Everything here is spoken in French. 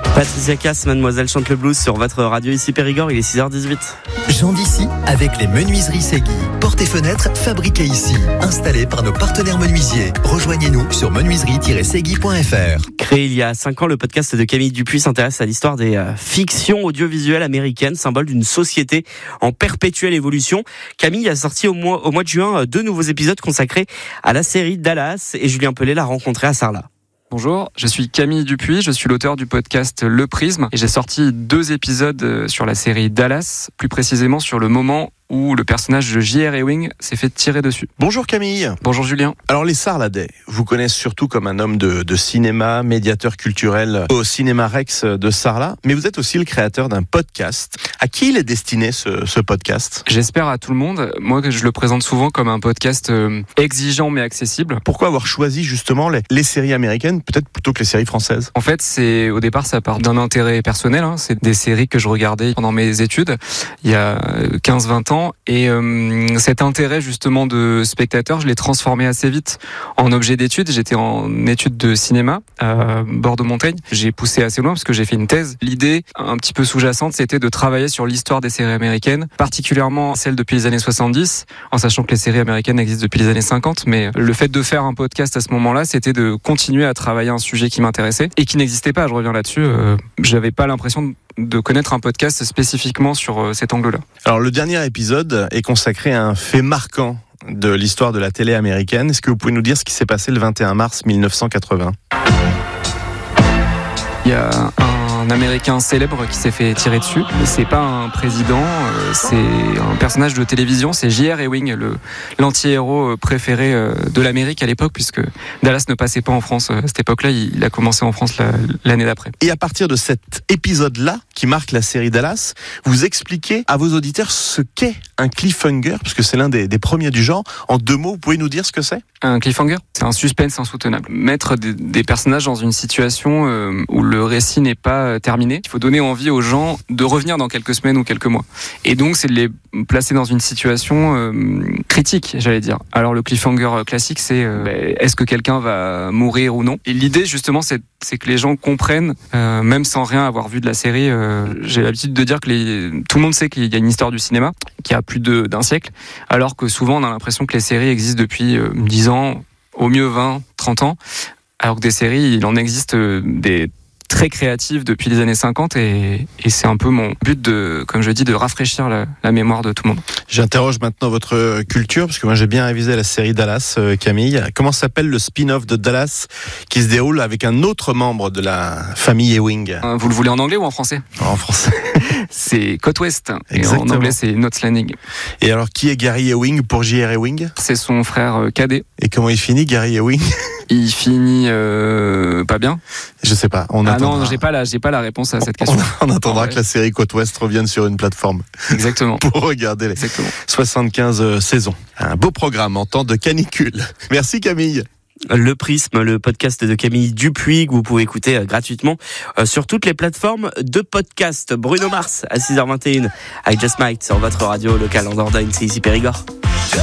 Patricia Cass, Mademoiselle chante le blues sur votre radio ici Périgord, il est 6h18. Jean d'ici avec les menuiseries Segui. Portes et fenêtres fabriquées ici, installées par nos partenaires menuisiers. Rejoignez-nous sur menuiserie-segui.fr. Créé il y a 5 ans, le podcast de Camille Dupuis s'intéresse à l'histoire des fictions audiovisuelles américaines, symbole d'une société en perpétuelle évolution. Camille a sorti au mois de juin 2 nouveaux épisodes consacrés à la série Dallas et Julien Pellet l'a rencontré à Sarlat. Bonjour, je suis Camille Dupuis, je suis l'auteur du podcast Le Prisme et j'ai sorti 2 épisodes sur la série Dallas, plus précisément sur le moment où le personnage de J.R. Ewing s'est fait tirer dessus. Bonjour Camille. Bonjour Julien. Alors les Sarladais vous connaissent surtout comme un homme de cinéma, médiateur culturel au Cinéma Rex de Sarlat, mais vous êtes aussi le créateur d'un podcast. À qui il est destiné ce podcast ? J'espère à tout le monde. Moi, je le présente souvent comme un podcast exigeant mais accessible. Pourquoi avoir choisi justement les séries américaines, peut-être plutôt que les séries françaises ? En fait, au départ, ça part d'un intérêt personnel. C'est des séries que je regardais pendant mes études, il y a 15-20 ans. Et cet intérêt justement de spectateur, je l'ai transformé assez vite en objet d'étude. J'étais en études de cinéma à Bordeaux-Montaigne. J'ai poussé assez loin parce que j'ai fait une thèse. L'idée, un petit peu sous-jacente, c'était de travailler sur l'histoire des séries américaines, particulièrement celles depuis les années 70, en sachant que les séries américaines existent depuis les années 50. Mais le fait de faire un podcast à ce moment-là, c'était de continuer à travailler un sujet qui m'intéressait et qui n'existait pas. Je reviens là-dessus. J'avais pas l'impression de connaître un podcast spécifiquement sur cet angle-là. Alors le dernier épisode est consacré à un fait marquant de l'histoire de la télé américaine. Est-ce que vous pouvez nous dire ce qui s'est passé le 21 mars 1980 ? Il y a un Américain célèbre qui s'est fait tirer dessus. C'est pas un président, c'est un personnage de télévision, c'est J.R. Ewing, l'anti-héros préféré de l'Amérique à l'époque, puisque Dallas ne passait pas en France à cette époque-là, il a commencé en France l'année d'après. Et à partir de cet épisode-là, qui marque la série Dallas, vous expliquez à vos auditeurs ce qu'est un cliffhanger, parce que c'est l'un des premiers du genre. En 2 mots, vous pouvez nous dire ce que c'est ? Un cliffhanger, c'est un suspense insoutenable. Mettre des personnages dans une situation où le récit n'est pas terminé. Il faut donner envie aux gens de revenir dans quelques semaines ou quelques mois. Et donc, c'est de les placer dans une situation critique, j'allais dire. Alors, le cliffhanger classique, c'est est-ce que quelqu'un va mourir ou non ? Et l'idée, justement, c'est que les gens comprennent, même sans rien avoir vu de la série. J'ai l'habitude de dire que tout le monde sait qu'il y a une histoire du cinéma qui a plus d'un siècle, alors que souvent, on a l'impression que les séries existent depuis 10 ans, au mieux 20, 30 ans, alors que des séries, il en existe des très créatives depuis les années 50 et c'est un peu mon but comme je dis, de rafraîchir la mémoire de tout le monde. J'interroge maintenant votre culture, parce que moi j'ai bien révisé la série Dallas, Camille. Comment s'appelle le spin-off de Dallas qui se déroule avec un autre membre de la famille Ewing ? Vous le voulez en anglais ou en français ? En français. C'est Côte Ouest. Exactement. Et en anglais, c'est Knots Landing. Et alors, qui est Gary Ewing pour J.R. Ewing ? C'est son frère cadet. Et comment il finit, Gary Ewing ? Il finit pas bien. Je sais pas. On attendra. Non, j'ai pas la réponse à cette question. On attendra que la série Côte Ouest revienne sur une plateforme. Exactement. Pour regarder les 75 saisons. Un beau programme en temps de canicule. Merci Camille. Le Prisme, le podcast de Camille Dupuis que vous pouvez écouter gratuitement sur toutes les plateformes de podcast. Bruno Mars à 6h21 avec Just Might sur votre radio locale en Dordogne, c'est ici Périgord.